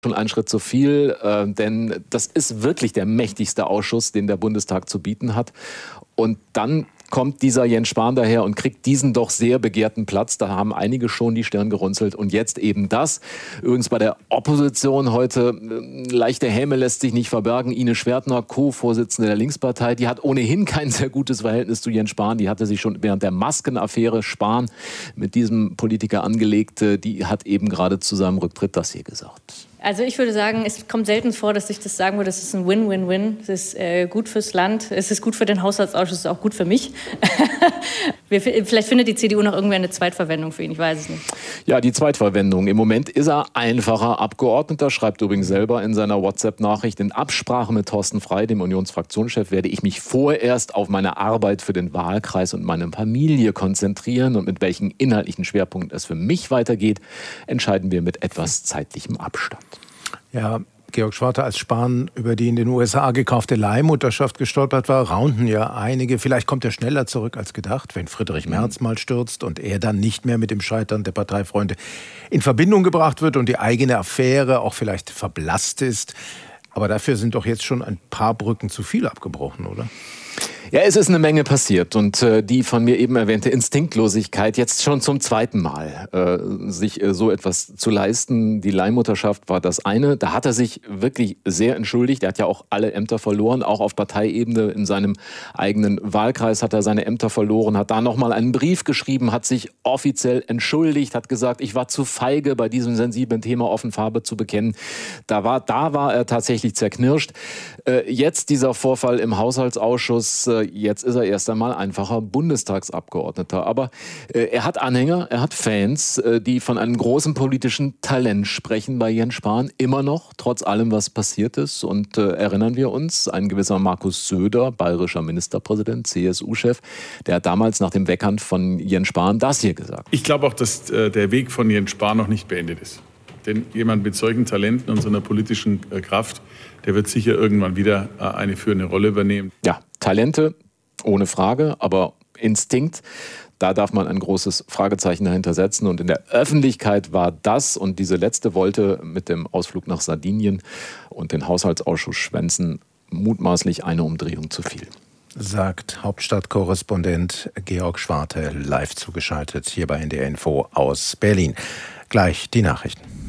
schon ein Schritt zu viel, denn das ist wirklich der mächtigste Ausschuss, den der Bundestag zu bieten hat. Und dann kommt dieser Jens Spahn daher und kriegt diesen doch sehr begehrten Platz. Da haben einige schon die Stirn gerunzelt und jetzt eben das. Übrigens bei der Opposition heute leichte Häme lässt sich nicht verbergen. Ine Schwertner, Co-Vorsitzende der Linkspartei, die hat ohnehin kein sehr gutes Verhältnis zu Jens Spahn. Die hatte sich schon während der Maskenaffäre Spahn mit diesem Politiker angelegt. Die hat eben gerade zu seinem Rücktritt das hier gesagt. Also ich würde sagen, es kommt selten vor, dass ich das sagen würde, das ist ein Win-Win-Win. Es ist gut fürs Land, es ist gut für den Haushaltsausschuss, es ist auch gut für mich. Vielleicht findet die CDU noch irgendwer eine Zweitverwendung für ihn, ich weiß es nicht. Ja, die Zweitverwendung. Im Moment ist er einfacher Abgeordneter, schreibt übrigens selber in seiner WhatsApp-Nachricht. In Absprache mit Thorsten Frey, dem Unionsfraktionschef, werde ich mich vorerst auf meine Arbeit für den Wahlkreis und meine Familie konzentrieren. Und mit welchen inhaltlichen Schwerpunkten es für mich weitergeht, entscheiden wir mit etwas zeitlichem Abstand. Ja, Georg Schwarte, als Spahn über die in den USA gekaufte Leihmutterschaft gestolpert war, raunten ja einige. Vielleicht kommt er schneller zurück als gedacht, wenn Friedrich Merz mal stürzt und er dann nicht mehr mit dem Scheitern der Parteifreunde in Verbindung gebracht wird und die eigene Affäre auch vielleicht verblasst ist. Aber dafür sind doch jetzt schon ein paar Brücken zu viel abgebrochen, oder? Ja, es ist eine Menge passiert und die von mir eben erwähnte Instinktlosigkeit jetzt schon zum zweiten Mal, sich so etwas zu leisten. Die Leihmutterschaft war das eine. Da hat er sich wirklich sehr entschuldigt. Er hat ja auch alle Ämter verloren, auch auf Parteiebene. In seinem eigenen Wahlkreis hat er seine Ämter verloren, hat da nochmal einen Brief geschrieben, hat sich offiziell entschuldigt, hat gesagt, ich war zu feige, bei diesem sensiblen Thema offen Farbe zu bekennen. Da war er tatsächlich zerknirscht. Jetzt dieser Vorfall im Haushaltsausschuss, jetzt ist er erst einmal einfacher Bundestagsabgeordneter. Aber er hat Anhänger, er hat Fans, die von einem großen politischen Talent sprechen bei Jens Spahn. Immer noch, trotz allem, was passiert ist. Und erinnern wir uns, ein gewisser Markus Söder, bayerischer Ministerpräsident, CSU-Chef, der hat damals nach dem Weckhand von Jens Spahn das hier gesagt. Ich glaube auch, dass der Weg von Jens Spahn noch nicht beendet ist. Denn jemand mit solchen Talenten und so einer politischen Kraft, der wird sicher irgendwann wieder eine führende Rolle übernehmen. Ja, Talente, ohne Frage, aber Instinkt, da darf man ein großes Fragezeichen dahinter setzen. Und in der Öffentlichkeit war das und diese letzte Wolte mit dem Ausflug nach Sardinien und den Haushaltsausschuss schwänzen mutmaßlich eine Umdrehung zu viel. Sagt Hauptstadtkorrespondent Georg Schwarte, live zugeschaltet hier bei NDR Info aus Berlin. Gleich die Nachrichten.